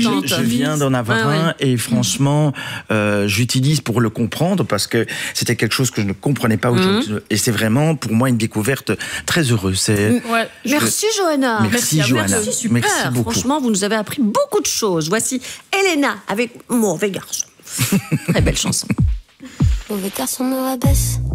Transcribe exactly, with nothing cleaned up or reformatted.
je, je viens d'en avoir ah, un ouais. et franchement, euh, j'utilise pour le comprendre parce que c'était quelque chose que je ne comprenais pas aujourd'hui. Mmh. Et c'est vraiment pour moi une découverte très heureuse. C'est, ouais. je... Merci Johanna. Merci, merci Johanna. Merci, super. Merci beaucoup. Franchement, vous nous avez appris beaucoup de choses. Voici Elena avec Mauvais garçon. Très belle chanson. Mauvais garçon me rabaisse.